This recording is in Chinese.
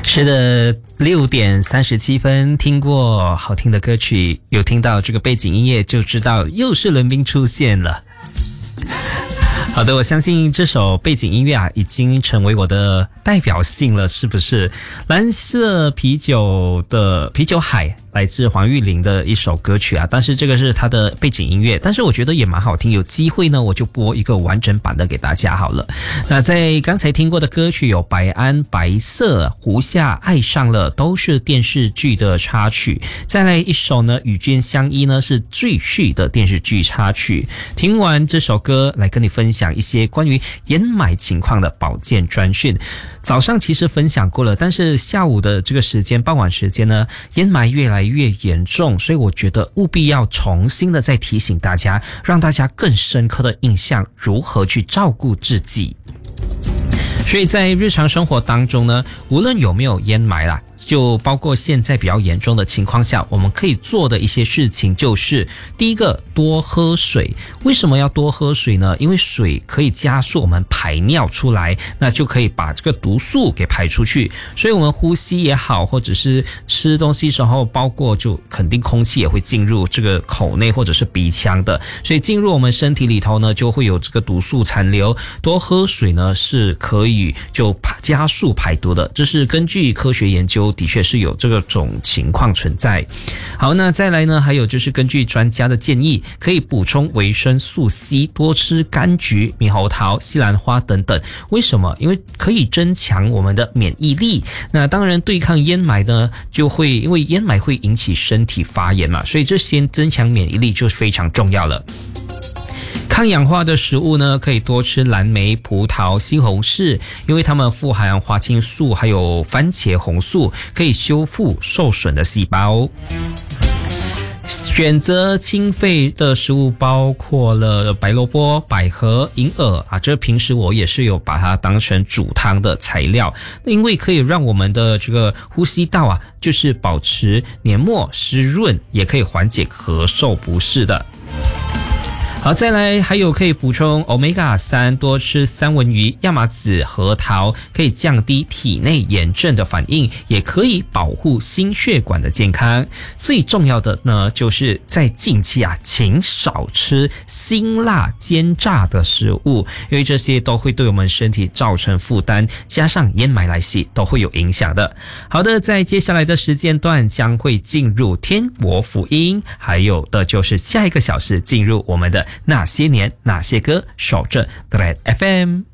是的，6:37，听过好听的歌曲，有听到这个背景音乐，就知道又是伦彬出现了。好的，我相信这首背景音乐啊，已经成为我的代表性了，是不是？蓝色啤酒的啤酒海，来自黄玉玲的一首歌曲啊，但是这个是她的背景音乐，但是我觉得也蛮好听，有机会呢我就播一个完整版的给大家好了。那在刚才听过的歌曲有白安、白色、胡夏、爱上了，都是电视剧的插曲。再来一首呢，与君相依呢，是赘婿的电视剧插曲。听完这首歌，来跟你分享一些关于掩埋情况的保健专讯。早上其实分享过了，但是下午的这个时间，傍晚时间呢，掩埋越来越严重，所以我觉得务必要重新的再提醒大家，让大家更深刻的印象如何去照顾自己。所以在日常生活当中呢，无论有没有掩埋啦，就包括现在比较严重的情况下，我们可以做的一些事情就是第一个，多喝水。为什么要多喝水呢？因为水可以加速我们排尿出来，那就可以把这个毒素给排出去，所以我们呼吸也好，或者是吃东西时候，包括就肯定空气也会进入这个口内或者是鼻腔的，所以进入我们身体里头呢，就会有这个毒素残留。多喝水呢是可以就加速排毒的，这是根据科学研究的确是有这种情况存在。好，那再来呢，还有就是根据专家的建议，可以补充维生素 C， 多吃柑橘、猕猴桃、西兰花等等。为什么？因为可以增强我们的免疫力。那当然对抗掩埋呢，就会因为掩埋会引起身体发炎嘛，所以这些增强免疫力就非常重要了。抗氧化的食物呢，可以多吃蓝莓、葡萄、西红柿，因为它们富含花青素还有番茄红素，可以修复受损的细胞。选择清肺的食物包括了白萝卜、百合、银耳啊，这平时我也是有把它当成煮汤的材料，因为可以让我们的这个呼吸道啊，就是保持黏膜湿润，也可以缓解咳嗽不适的。好，再来还有可以补充 Omega-3， 多吃三文鱼、亚麻籽、核桃，可以降低体内炎症的反应，也可以保护心血管的健康。最重要的呢，就是在近期啊，请少吃辛辣煎炸的食物，因为这些都会对我们身体造成负担，加上掩埋来袭都会有影响的。好的，在接下来的时间段将会进入天国福音，还有的就是下一个小时进入我们的那些年那些歌，守着 Glad FM。